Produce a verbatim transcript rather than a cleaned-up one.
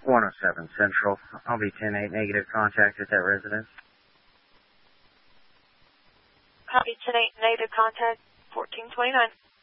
one oh seven Central. I'll be ten eight negative contact at that residence. Copy ten eight negative contact, fourteen twenty-nine.